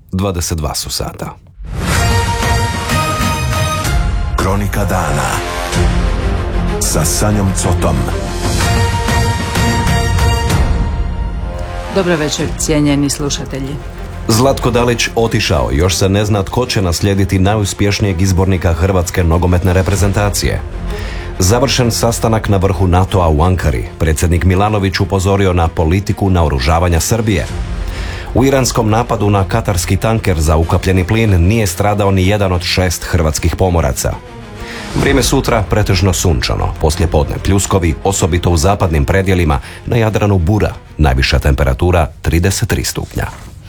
22 su sata. Kronika dana sa Sanjom Cotom. Dobro večer, cijenjeni slušatelji. Zlatko Dalić otišao, još se ne zna tko će naslijediti najuspješnijeg izbornika hrvatske nogometne reprezentacije. Završen sastanak na vrhu NATO-a u Ankari, predsjednik Milanović upozorio na politiku naoružavanja Srbije. U iranskom napadu na katarski tanker za ukapljeni plin nije stradao ni jedan od 6 hrvatskih pomoraca. Vrijeme sutra pretežno sunčano, poslijepodne pljuskovi, osobito u zapadnim predjelima, na Jadranu bura, najviša temperatura 33 stupnja.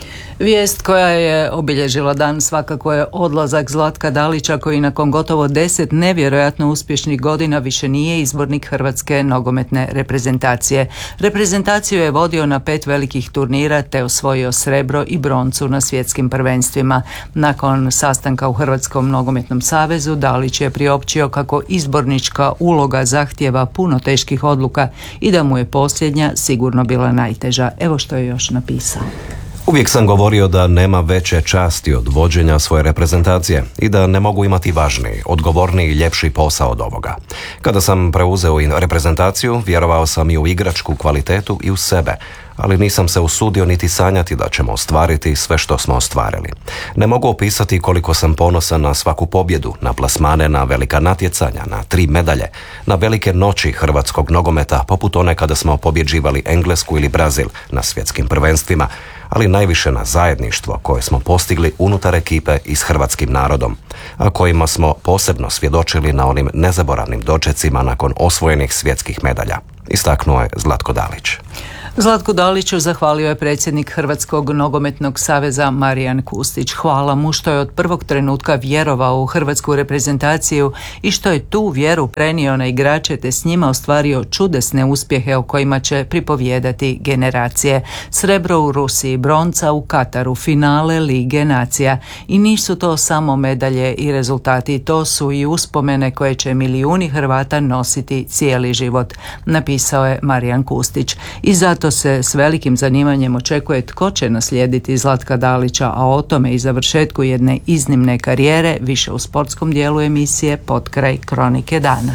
Vijest koja je obilježila dan svakako je odlazak Zlatka Dalića, koji nakon gotovo 10 nevjerojatno uspješnih godina više nije izbornik hrvatske nogometne reprezentacije. Reprezentaciju je vodio na 5 velikih turnira te osvojio srebro i broncu na svjetskim prvenstvima. Nakon sastanka u Hrvatskom nogometnom savezu Dalić je priopćio kako izbornička uloga zahtijeva puno teških odluka i da mu je posljednja sigurno bila najteža. Evo što je još napisao. Uvijek sam govorio da nema veće časti od vođenja svoje reprezentacije i da ne mogu imati važniji, odgovorniji i ljepši posao od ovoga. Kada sam preuzeo reprezentaciju, vjerovao sam i u igračku kvalitetu i u sebe, ali nisam se usudio niti sanjati da ćemo ostvariti sve što smo ostvarili. Ne mogu opisati koliko sam ponosan na svaku pobjedu, na plasmane, na velika natjecanja, na 3 medalje, na velike noći hrvatskog nogometa, poput one kada smo pobjeđivali Englesku ili Brazil na svjetskim prvenstvima, ali najviše na zajedništvo koje smo postigli unutar ekipe i s hrvatskim narodom, a kojima smo posebno svjedočili na onim nezaboravnim dočecima nakon osvojenih svjetskih medalja, istaknuo je Zlatko Dalić. Zlatku Daliću zahvalio je predsjednik Hrvatskog nogometnog saveza Marijan Kustić. Hvala mu što je od prvog trenutka vjerovao u hrvatsku reprezentaciju i što je tu vjeru prenio na igrače te s njima ostvario čudesne uspjehe o kojima će pripovijedati generacije. Srebro u Rusiji, bronca u Kataru, finale Lige nacija. I nisu to samo medalje i rezultati, to su i uspomene koje će milijuni Hrvata nositi cijeli život, napisao je Marijan Kustić. I zato se s velikim zanimanjem očekuje tko će naslijediti Zlatka Dalića, a o tome i završetku jedne iznimne karijere više u sportskom dijelu emisije Potkraj Kronike dana.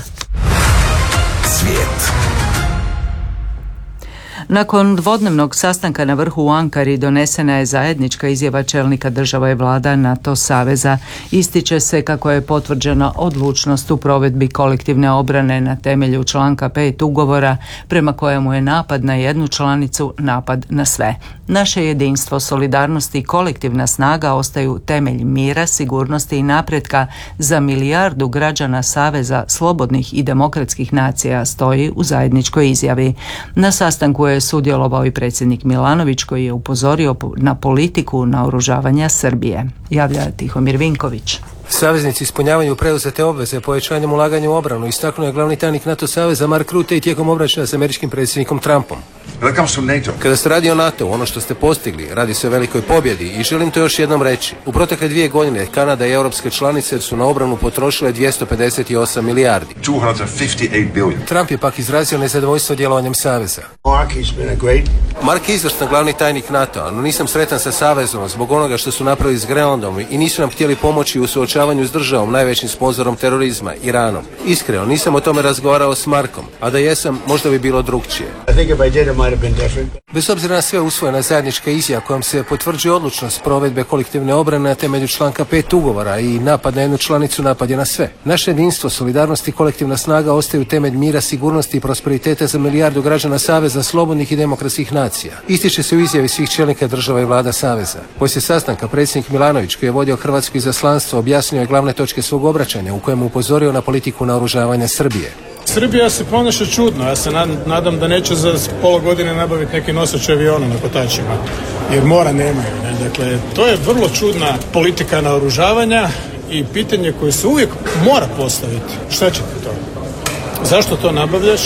Svijet. Nakon dvodnevnog sastanka na vrhu u Ankari donesena je zajednička izjava čelnika država i vlada NATO saveza. Ističe se kako je potvrđena odlučnost u provedbi kolektivne obrane na temelju članka 5 ugovora, prema kojemu je napad na jednu članicu napad na sve. Naše jedinstvo, solidarnost i kolektivna snaga ostaju temelj mira, sigurnosti i napretka za milijardu građana saveza slobodnih i demokratskih nacija, stoji u zajedničkoj izjavi. Na sastanku je sudjelovao i predsjednik Milanović, koji je upozorio na politiku naoružavanja Srbije. Javlja Tihomir Vinković. Saveznici ispunjavaju preuzete obveze povećanjem ulaganja u obranu, istaknuo je glavni tajnik NATO saveza Mark Rutte i tijekom obračuna s američkim predsjednikom Trumpom. Kada se radi o NATO, ono što ste postigli, radi se o velikoj pobjedi i želim to još jednom reći. U protekle 2 godine Kanada i europske članice su na obranu potrošile 258 milijardi. Trump je pak izrazio nezadovoljstvo djelovanjem saveza. Mark je izvrstan glavni tajnik NATO-a, no nisam sretan sa savezom zbog onoga što su napravili s Grenlandom i nisu nam htjeli pomoći u suočavanju s državom, najvećim sponzorom terorizma, Iranom. Iskreno, nisam o tome razgovarao s Markom, a da jesam, možda bi bilo drukčije. Bez obzira na sve, usvojena zajednička izjava kojom se potvrđuje odlučnost provedbe kolektivne obrane na temelju članka 5 ugovora i napad na jednu članicu napad je na sve. Naše jedinstvo, solidarnost i kolektivna snaga ostaju temelj mira, sigurnosti i prosperiteta za milijardu građana saveza slobodnih i demokratskih nacija. Ističe se u izjavi svih čelnika država i vlada saveza. Poslije sastanka predsjednik Milanović, koji je vodio hrvatsko izaslanstvo, objasnio je glavne točke svog obraćanja u kojem upozorio na politiku naoružavanja Srbije. Srbija se ponaša čudno, ja se nadam da neće za pola godine nabaviti neki nosač aviona na kotačima, jer mora nemaju. Dakle, to je vrlo čudna politika naoružavanja i pitanje koje se uvijek mora postaviti. Šta će ti to? Zašto to nabavljaš?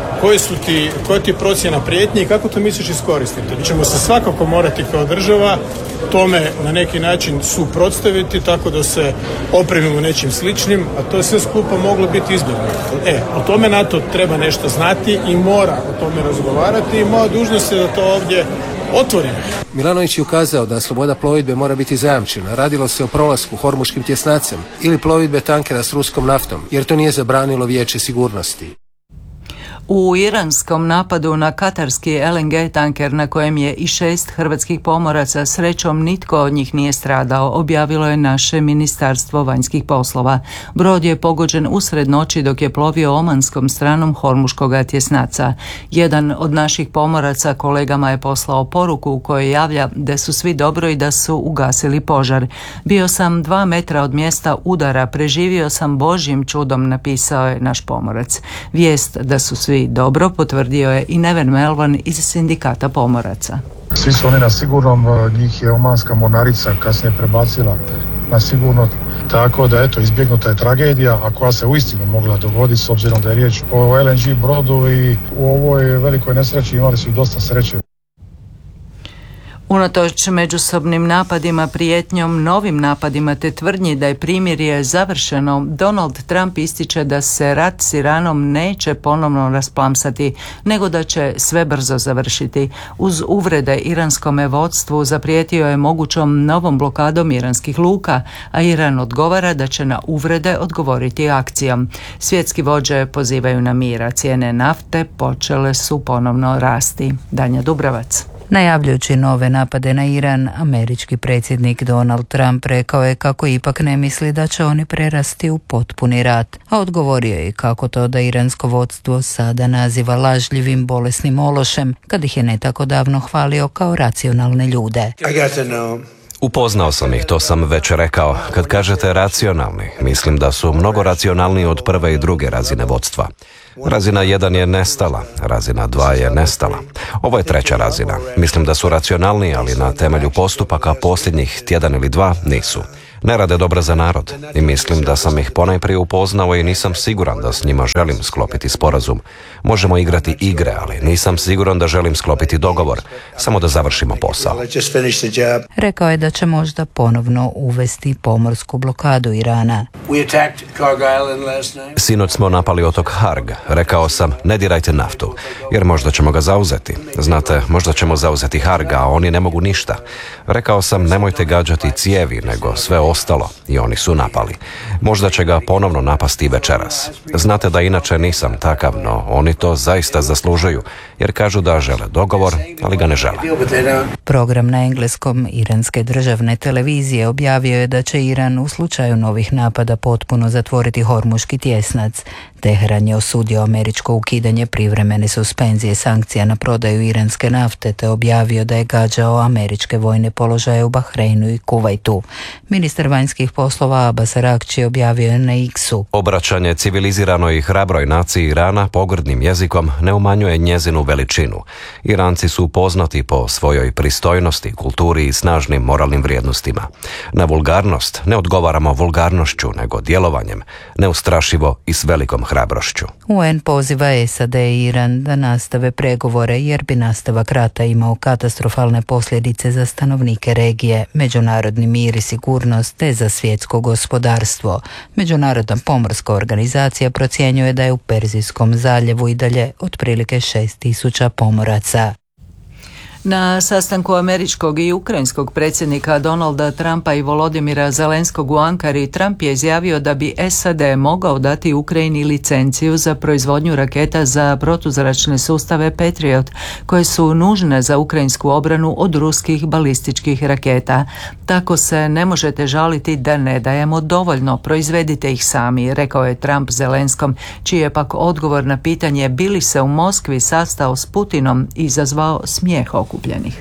Koja ti procjena prijetnje i kako to misliš iskoristiti? Mi ćemo se svakako morati kao država tome na neki način suprotstaviti tako da se opremimo nečim sličnim, a to je sve skupa moglo biti izbjegnuto. O tome NATO treba nešto znati i mora o tome razgovarati i moja dužnost je da to ovdje otvorimo. Milanović je ukazao da sloboda plovidbe mora biti zajamčena. Radilo se o prolasku hormuškim tjesnacem ili plovidbe tankera s ruskom naftom, jer to nije zabranilo Vijeće sigurnosti. U iranskom napadu na katarski LNG tanker na kojem je i 6 hrvatskih pomoraca, srećom nitko od njih nije stradao, objavilo je naše Ministarstvo vanjskih poslova. Brod je pogođen usred noći dok je plovio omanskom stranom hormuškog tjesnaca. Jedan od naših pomoraca kolegama je poslao poruku u kojoj javlja da su svi dobro i da su ugasili požar. Bio sam 2 metra od mjesta udara, preživio sam Božjim čudom, napisao je naš pomorac. Vijest da su svi dobro potvrdio je i Neven Melvan iz sindikata pomoraca. Svi su oni na sigurnom, njih je omanska mornarica kasnije prebacila na sigurno, tako da eto, izbjegnuta je tragedija, a koja se uistinu mogla dogoditi s obzirom da je riječ o LNG brodu i u ovoj velikoj nesreći imali su dosta sreće. Unatoč međusobnim napadima, prijetnjom, novim napadima te tvrdnji da je primirje završeno, Donald Trump ističe da se rat s Iranom neće ponovno rasplamsati, nego da će sve brzo završiti. Uz uvrede iranskome vodstvu zaprijetio je mogućom novom blokadom iranskih luka, a Iran odgovara da će na uvrede odgovoriti akcijom. Svjetski vođe pozivaju na mir, a cijene nafte počele su ponovno rasti. Danja Dubravac. Najavljujući nove napade na Iran, američki predsjednik Donald Trump rekao je kako ipak ne misli da će oni prerasti u potpuni rat, a odgovorio je kako to da iransko vodstvo sada naziva lažljivim bolesnim ološem, kad ih je ne tako davno hvalio kao racionalne ljude. Upoznao sam ih, to sam već rekao. Kad kažete racionalni, mislim da su mnogo racionalniji od prve i druge razine vodstva. Razina 1 je nestala, razina 2 je nestala. Ovo je 3. razina. Mislim da su racionalni, ali na temelju postupaka posljednjih tjedan ili 2 nisu. Ne rade dobro za narod i mislim da sam ih ponajprije upoznao i nisam siguran da s njima želim sklopiti sporazum. Možemo igrati igre, ali nisam siguran da želim sklopiti dogovor, samo da završimo posao. Rekao je da će možda ponovno uvesti pomorsku blokadu Irana. Sinoć smo napali otok Harg. Rekao sam, ne dirajte naftu, jer možda ćemo ga zauzeti. Znate, možda ćemo zauzeti Harg, a oni ne mogu ništa. Rekao sam, nemojte gađati cijevi, nego sve ostalo, i oni su napali. Možda će ga ponovno napasti večeras. Znate da inače nisam takav, no oni to zaista zaslužuju, jer kažu da žele dogovor, ali ga ne žele. Program na engleskom iranske državne televizije objavio je da će Iran u slučaju novih napada potpuno zatvoriti hormuški tjesnac. Teheran je osudio američko ukidanje privremene suspenzije sankcija na prodaju iranske nafte te objavio da je gađao američke vojne položaje u Bahreinu i Kuvajtu. Ministar vanjskih poslova Abbas Araghči objavio je na X-u: obraćanje civiliziranoj i hrabroj naciji Irana pogrdnim jezikom ne umanjuje njezinu veličinu. Iranci su poznati po svojoj pristojnosti, kulturi i snažnim moralnim vrijednostima. Na vulgarnost ne odgovaramo vulgarnošću, nego djelovanjem, neustrašivo i s velikom hrabrošću. UN poziva SAD i Iran da nastave pregovore jer bi nastavak rata imao katastrofalne posljedice za stanovnike regije, međunarodni mir i sigurnost te za svjetsko gospodarstvo. Međunarodna pomorska organizacija procjenjuje da je u Perzijskom zaljevu i dalje otprilike 6.000 pomoraca. Na sastanku američkog i ukrajinskog predsjednika Donalda Trumpa i Volodimira Zelenskog u Ankari, Trump je izjavio da bi SAD mogao dati Ukrajini licenciju za proizvodnju raketa za protuzračne sustave Patriot, koje su nužne za ukrajinsku obranu od ruskih balističkih raketa. Tako se ne možete žaliti da ne dajemo dovoljno, proizvedite ih sami, rekao je Trump Zelenskom, čiji je pak odgovor na pitanje bi li se u Moskvi sastao s Putinom izazvao smijeh okupljenih.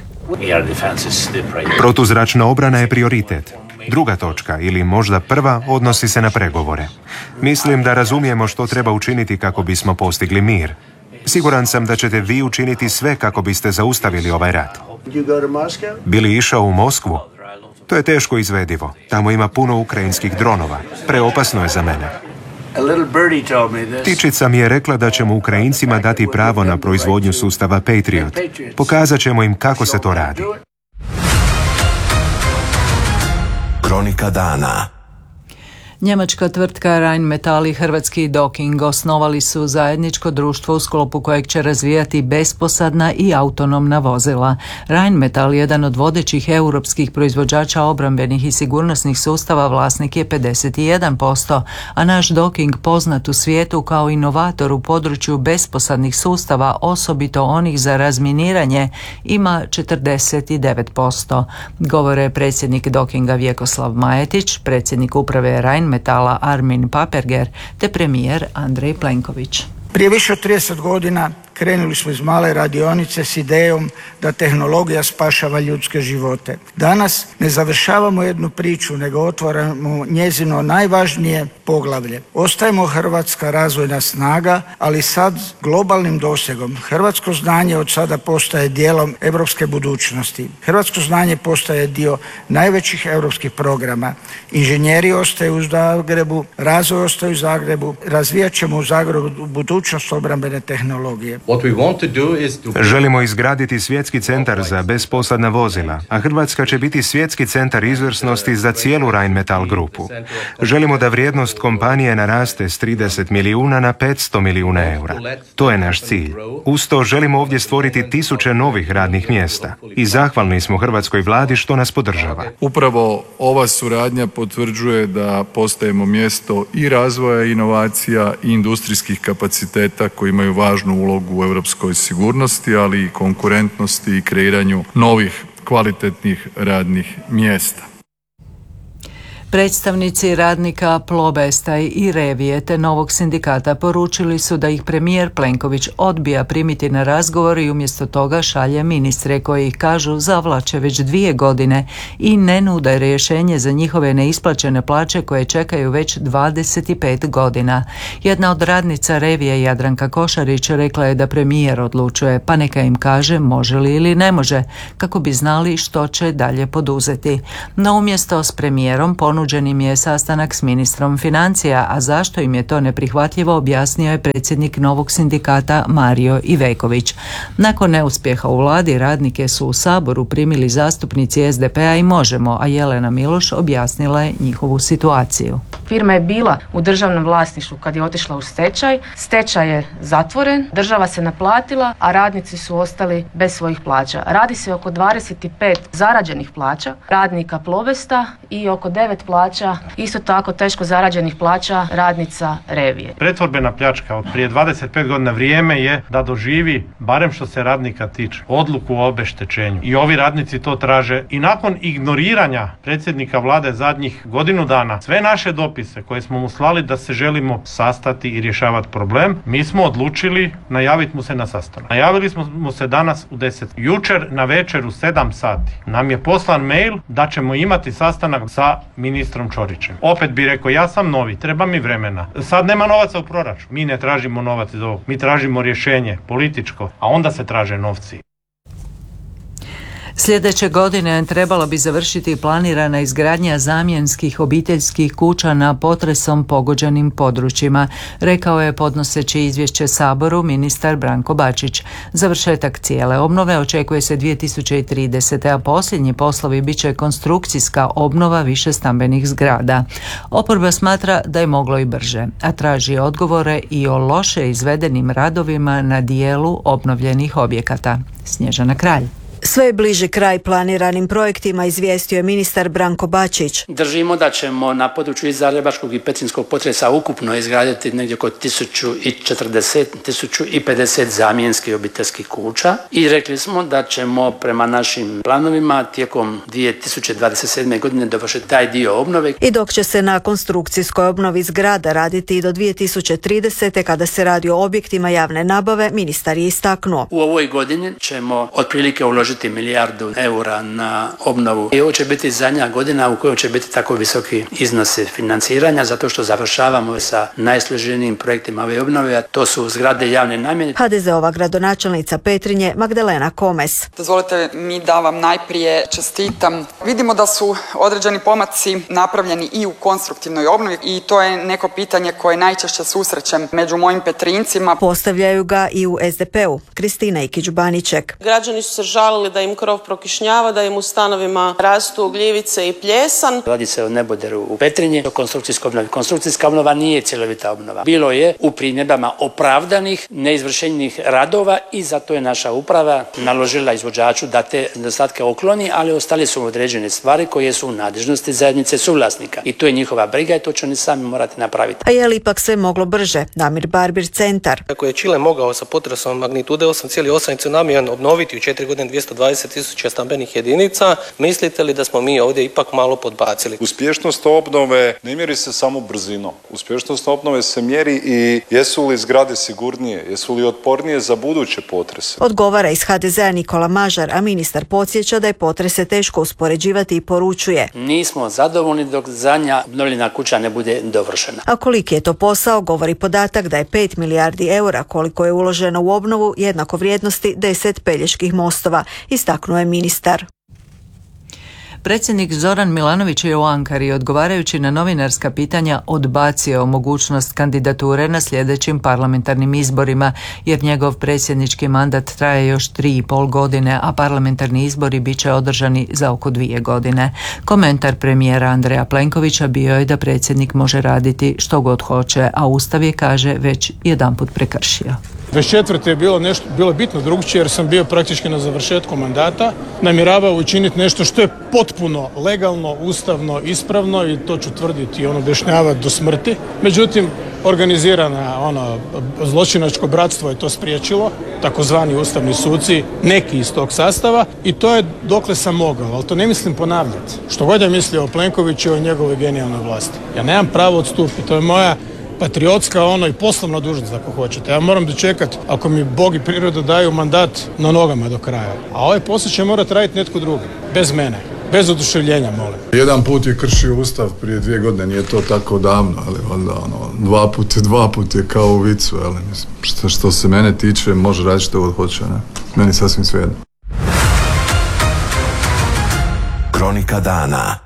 Protuzračna obrana je prioritet. Druga točka, ili možda prva, odnosi se na pregovore. Mislim da razumijemo što treba učiniti kako bismo postigli mir. Siguran sam da ćete vi učiniti sve kako biste zaustavili ovaj rat. Bili išao u Moskvu? To je teško izvedivo. Tamo ima puno ukrajinskih dronova. Preopasno je za mene. Ptičica mi je rekla da ćemo Ukrajincima dati pravo na proizvodnju sustava Patriot. Pokazat ćemo im kako se to radi. Kronika dana. Njemačka tvrtka Rheinmetall i hrvatski Docking osnovali su zajedničko društvo u sklopu kojeg će razvijati besposadna i autonomna vozila. Rheinmetall, jedan od vodećih europskih proizvođača obrambenih i sigurnosnih sustava, vlasnik je 51%, a naš Docking, poznat u svijetu kao inovator u području besposadnih sustava, osobito onih za razminiranje, ima 49%. Govore predsjednik Dockinga Vjekoslav Majetić, predsjednik uprave Rheinmetalla Armin Paperger te premijer Andrej Plenković. Prije više od 30 godina krenuli smo iz male radionice s idejom da tehnologija spašava ljudske živote. Danas ne završavamo jednu priču, nego otvaramo njezino najvažnije poglavlje. Ostajemo hrvatska razvojna snaga, ali sad globalnim dosegom. Hrvatsko znanje od sada postaje dijelom europske budućnosti. Hrvatsko znanje postaje dio najvećih europskih programa. Inženjeri ostaju u Zagrebu, razvoj ostaje u Zagrebu, razvijat ćemo u Zagrebu budućnost obrambene tehnologije. Želimo izgraditi svjetski centar za besposadna vozila, a Hrvatska će biti svjetski centar izvrsnosti za cijelu Rheinmetall grupu. Želimo da vrijednost kompanije naraste s 30 milijuna na 500 milijuna eura. To je naš cilj. Uz to želimo ovdje stvoriti 1000 novih radnih mjesta i zahvalni smo hrvatskoj vladi što nas podržava. Upravo ova suradnja potvrđuje da postajemo mjesto i razvoja inovacija i industrijskih kapaciteta koji imaju važnu ulogu u europskoj sigurnosti, ali i konkurentnosti i kreiranju novih kvalitetnih radnih mjesta. Predstavnici radnika Plobesta i Revije te novog sindikata poručili su da ih premijer Plenković odbija primiti na razgovor i umjesto toga šalje ministre koji ih, kažu, zavlače već 2 godine i ne nude rješenje za njihove neisplaćene plaće koje čekaju već 25 godina. Jedna od radnica Revije, Jadranka Košarić, rekla je da premijer odlučuje, pa neka im kaže može li ili ne može, kako bi znali što će dalje poduzeti. No umjesto s premijerom ponuđen im je sastanak s ministrom financija, a zašto im je to neprihvatljivo objasnio je predsjednik novog sindikata Mario Iveković. Nakon neuspjeha u vladi radnike su u Saboru primili zastupnici SDP-a i Možemo, a Jelena Miloš objasnila je njihovu situaciju. Firma je bila u državnom vlasništvu kad je otišla u stečaj, stečaj je zatvoren, država se naplatila, a radnici su ostali bez svojih plaća. Radi se oko 25 zarađenih plaća radnika Plobesta i oko 9 plaća, isto tako teško zarađenih plaća radnica Revije. Pretvorbena pljačka od prije 25 godina vrijeme je da doživi, barem što se radnika tiče, odluku o obeštećenju. I ovi radnici to traže i nakon ignoriranja predsjednika vlade zadnjih godinu dana, sve naše dopise koje smo mu slali da se želimo sastati i rješavati problem, mi smo odlučili najaviti mu se na sastanak. Najavili smo mu se danas u 10. Jučer na večer u 7 sati nam je poslan mail da ćemo imati sastanak sa ministrom Ćorićem. Opet bi rekao, ja sam novi, treba mi vremena. Sad nema novaca u proračunu. Mi ne tražimo novac iz ovog. Mi tražimo rješenje političko, a onda se traže novci. Sljedeće godine trebalo bi završiti planirana izgradnja zamjenskih obiteljskih kuća na potresom pogođenim područjima, rekao je podnoseći izvješće Saboru ministar Branko Bačić. Završetak cijele obnove očekuje se 2030. a posljednji poslovi bit će konstrukcijska obnova višestambenih zgrada. Oporba smatra da je moglo i brže, a traži odgovore i o loše izvedenim radovima na dijelu obnovljenih objekata. Snježana Kralj. Sve je bliže kraj planiranim projektima, izvijestio je ministar Branko Bačić. Držimo da ćemo na području i zagrebačkog i petrinjskog potresa ukupno izgraditi negdje oko 1050 zamjenskih obiteljskih kuća i rekli smo da ćemo prema našim planovima tijekom 2027. godine dovršiti taj dio obnove. I dok će se na konstrukcijskoj obnovi zgrada raditi i do 2030. kada se radi o objektima javne nabave, ministar je istaknuo. U ovoj godini ćemo otprilike uložiti milijardu eura na obnovu. I ovo će biti zadnja godina u kojoj će biti tako visoki iznosi financiranja, zato što završavamo sa najsloženijim projektima ove obnove, a to su zgrade javne namjene. HDZ-ova gradonačelnica Petrinje Magdalena Komes. Dozvolite mi da vam najprije čestitam. Vidimo da su određeni pomaci napravljeni i u konstruktivnoj obnovi i to je neko pitanje koje najčešće susrećem među mojim Petrinjcima. Postavljaju ga i u SDP-u. Kristina Ikić-Baniček. Građani su se žalili žalili da im krov prokišnjava, da im u stanovima rastu gljivice i pljesan. Radi se o neboderu u Petrinji, o konstrukcijskoj obnovi. Konstrukcijska obnova nije cjelovita obnova. Bilo je u primjedbama opravdanih, neizvršenih radova i zato je naša uprava naložila izvođaču da te nedostatke ukloni, ali ostali su određene stvari koje su u nadležnosti zajednice suvlasnika. I to je njihova briga i to će oni sami morati napraviti. A je li ipak sve moglo brže? Damir Barbir, Centar. Ako je Čile mogao sa potresom magnitude 8,8 i tsunamijem obnoviti u 4 godine 220.000 stambenih jedinica, mislite li da smo mi ovdje ipak malo podbacili? Uspješnost obnove ne mjeri se samo brzinom. Uspješnost obnove se mjeri i jesu li zgrade sigurnije, jesu li otpornije za buduće potrese. Odgovara iz HDZ-a Nikola Mažar, a ministar podsjeća da je potrese teško uspoređivati i poručuje. Nismo zadovoljni dok zadnja obnovljena kuća ne bude dovršena. A koliki je to posao, govori podatak da je 5 milijardi eura koliko je uloženo u obnovu jednako vrijednosti 10 Peljeških mostova, istaknuo je ministar. Predsjednik Zoran Milanović je u Ankari, odgovarajući na novinarska pitanja, odbacio mogućnost kandidature na sljedećim parlamentarnim izborima, jer njegov predsjednički mandat traje još 3,5 godine, a parlamentarni izbori bit će održani za oko 2 godine. Komentar premijera Andreja Plenkovića bio je da predsjednik može raditi što god hoće, a Ustav je, kaže, već jedanput prekršio. 24. je bilo bitno drugčije jer sam bio praktički na završetku mandata. Namjeravao učiniti nešto što je potpuno legalno, ustavno, ispravno i to ću tvrditi i objašnjavati do smrti. Međutim, organizirana zločinačko bratstvo je to spriječilo, takozvani ustavni suci, neki iz tog sastava, i to je dokle sam mogao, ali to ne mislim ponavljati. Što god ja mislio o Plenkoviću i o njegovoj genijalnoj vlasti. Ja nemam pravo odstupiti, to je moja patriotska i poslovna dužnost, ako hoćete. Ja moram dočekati, ako mi Bog i priroda daju mandat, na nogama do kraja. A ovaj posao će morati raditi netko drugi, bez mene, bez oduševljenja, molim. Jedan put je kršio Ustav prije 2 godine, nije to tako davno, ali onda dva put je kao u vicu, ali što se mene tiče, može raditi što god hoće, ne? Meni sasvim svejedno. Kronika dana.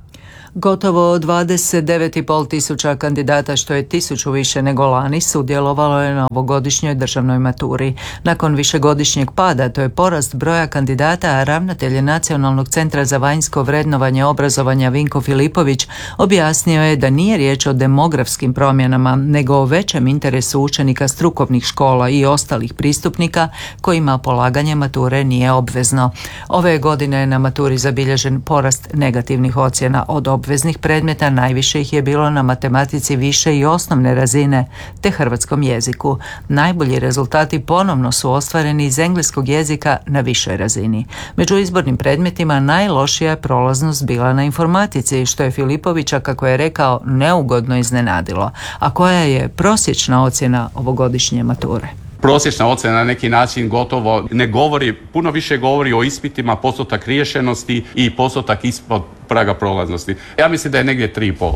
Gotovo 29,5 tisuća kandidata, što je 1000 više nego lani, sudjelovalo je na ovogodišnjoj državnoj maturi. Nakon višegodišnjeg pada, to je porast broja kandidata, a ravnatelj Nacionalnog centra za vanjsko vrednovanje obrazovanja Vinko Filipović objasnio je da nije riječ o demografskim promjenama, nego o većem interesu učenika strukovnih škola i ostalih pristupnika kojima polaganje mature nije obvezno. Ove godine je na maturi zabilježen porast negativnih ocjena od obveznih predmeta, najviše ih je bilo na matematici više i osnovne razine, te hrvatskom jeziku. Najbolji rezultati ponovno su ostvareni iz engleskog jezika na višoj razini. Među izbornim predmetima najlošija je prolaznost bila na informatici, što je Filipovića, kako je rekao, neugodno iznenadilo. A koja je prosječna ocjena ovogodišnje mature? Prosječna ocjena na neki način gotovo ne govori, puno više govori o ispitima, postotak riješenosti i postotak ispod praga prolaznosti. Ja mislim da je negdje 3,5.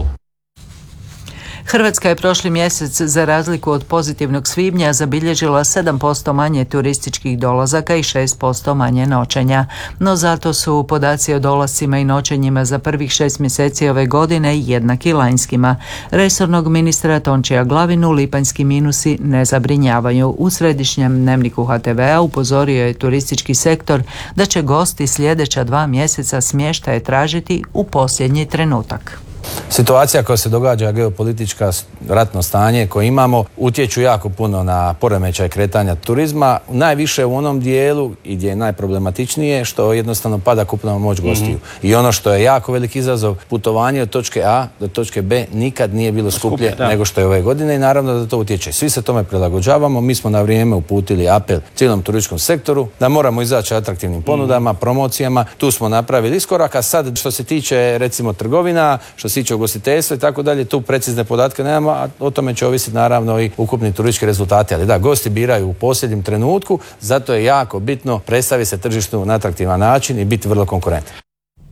Hrvatska je prošli mjesec, za razliku od pozitivnog svibnja, zabilježila 7% manje turističkih dolazaka i 6% manje noćenja. No zato su podaci o dolascima i noćenjima za prvih 6 mjeseci ove godine jednaki lanjskima. Resornog ministra Tončija Glavinu lipanjski minusi ne zabrinjavaju. U središnjem dnevniku HTV-a upozorio je turistički sektor da će gosti sljedeća 2 mjeseca smještaje tražiti u posljednji trenutak. Situacija koja se događa, geopolitička, ratno stanje koje imamo, utječu jako puno na poremećaj kretanja turizma, najviše u onom dijelu i gdje je najproblematičnije što jednostavno pada kupovna moć gostiju. I ono što je jako velik izazov, putovanje od točke A do točke B nikad nije bilo skuplje nego što je ove godine i naravno da to utječe. Svi se tome prilagođavamo, mi smo na vrijeme uputili apel cijelom turističkom sektoru da moramo izaći atraktivnim ponudama, promocijama, tu smo napravili iskorak, a sad što se tiče recimo trgovina, što se tiče ugostiteljstva i tako dalje, tu precizne podatke nemamo, a o tome će ovisiti naravno i ukupni turistički rezultati. Ali da, gosti biraju u posljednjem trenutku, zato je jako bitno predstaviti se tržištu na atraktivan način i biti vrlo konkurentan.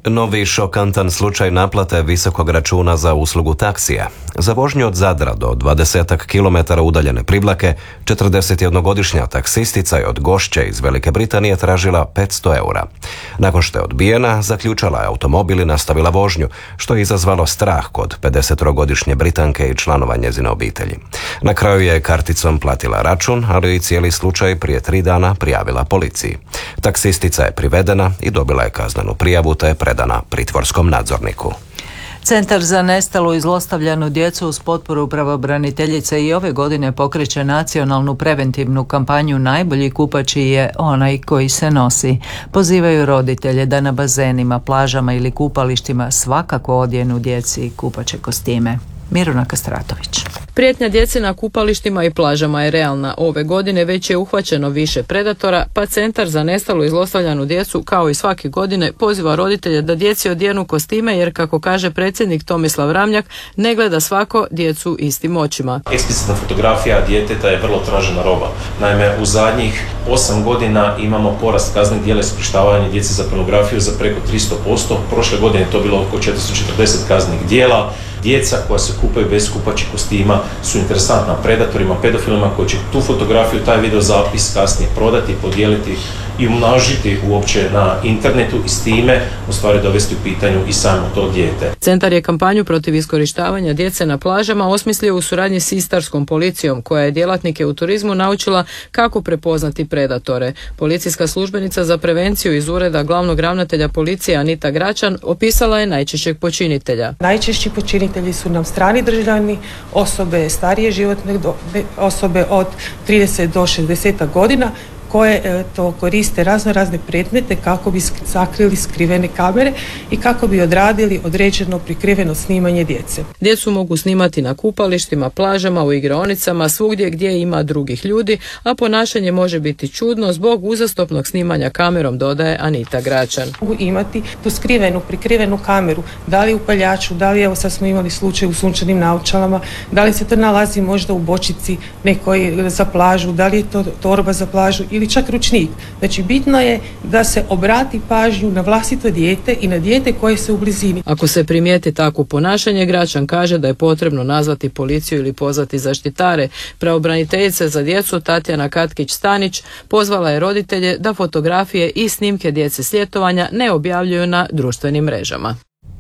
Novi šokantan slučaj naplate visokog računa za uslugu taksija. Za vožnju od Zadra do 20 km udaljene Privlake, 41-godišnja taksistica je od gošće iz Velike Britanije tražila 500 eura. Nakon što je odbijena, zaključala je automobil i nastavila vožnju, što je izazvalo strah kod 53-godišnje Britanke i članova njezine obitelji. Na kraju je karticom platila račun, ali i cijeli slučaj prije 3 dana prijavila policiji. Taksistica je privedena i dobila je kaznenu prijavu te je predana pritvorskom nadzorniku. Centar za nestalu i zlostavljanu djecu uz potporu pravobraniteljice i ove godine pokreće nacionalnu preventivnu kampanju Najbolji kupači je onaj koji se nosi. Pozivaju roditelje da na bazenima, plažama ili kupalištima svakako odjenu djeci kupaće kostime. Miruna Kastratović. Prijetnja djeci na kupalištima i plažama je realna. Ove godine već je uhvaćeno više predatora, pa Centar za nestalu i zlostavljanu djecu, kao i svake godine, poziva roditelje da djeci odjenu kostime, jer kako kaže predsjednik Tomislav Ramljak, ne gleda svako djecu istim očima. Eksplicitna fotografija djeteta je vrlo tražena roba. Naime, u zadnjih 8 godina imamo porast kaznenih djela iskorištavanja djece za pornografiju za preko 300%. Prošle godine je to bilo oko 440 kaznenih djela. Djeca koja se kupaju bez kupaćih kostima su interesantna predatorima, pedofilima koji će tu fotografiju, taj video zapis kasnije prodati, podijeliti i umnožiti uopće na internetu i s time u stvari dovesti u pitanju i samo to dijete. Centar je kampanju protiv iskorištavanja djece na plažama osmislio u suradnji s Istarskom policijom, koja je djelatnike u turizmu naučila kako prepoznati predatore. Policijska službenica za prevenciju iz ureda glavnog ravnatelja policije Anita Gračan opisala je najčešćeg počinitelja. Najčešći počinitelji su nam strani državljani, osobe starije životne dobi, osobe od 30 do 60 godina, koje to koriste razne predmete kako bi sakrili skrivene kamere i kako bi odradili određeno prikriveno snimanje djece. Djecu mogu snimati na kupalištima, plažama, u igraonicama, svugdje gdje ima drugih ljudi, a ponašanje može biti čudno zbog uzastopnog snimanja kamerom, dodaje Anita Gračan. Mogu imati tu skrivenu, prikrivenu kameru, da li u paljaču, da li, evo sad smo imali slučaj u sunčanim naočalama, da li se to nalazi možda u bočici nekoj za plažu, da li je to torba za plažu ili čak ručnik. Znači, bitno je da se obrati pažnju na vlastito dijete i na dijete koje se u blizini. Ako se primijeti takvo ponašanje, Gračan kaže da je potrebno nazvati policiju ili pozvati zaštitare. Pravobraniteljica za djecu Tatjana Katkić-Stanić pozvala je roditelje da fotografije i snimke djece s ljetovanja ne objavljuju na društvenim mrežama.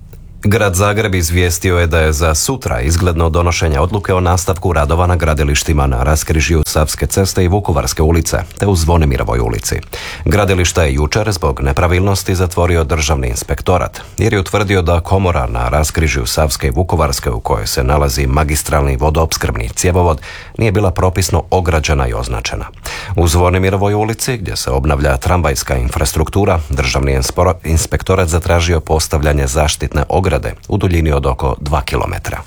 Grad Zagreb izvijestio je da je za sutra izgledno donošenje odluke o nastavku radova na gradilištima na raskrižju Savske ceste i Vukovarske ulice, te u Zvonimirovoj ulici. Gradilišta je jučer zbog nepravilnosti zatvorio državni inspektorat, jer je utvrdio da komora na raskrižju Savske i Vukovarske, u kojoj se nalazi magistralni vodoopskrbni cjevovod, nije bila propisno ograđena i označena. U Zvonimirovoj ulici, gdje se obnavlja tramvajska infrastruktura, državni inspektorat zatražio postavljanje zaštitne ograde u duljini od oko 2 km.